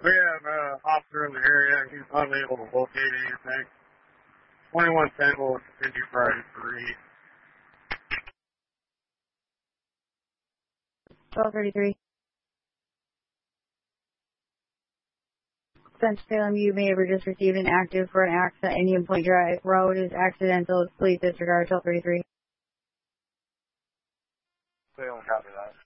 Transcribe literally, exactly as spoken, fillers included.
We have an uh, officer in the area. He's unable to locate anything. twenty-one ten will continue Friday three. twelve thirty-three. Since Salem, you may have just received an active for an accident. Indian Point Drive Road is accidental. Please disregard twelve thirty-three. Salem, copy that.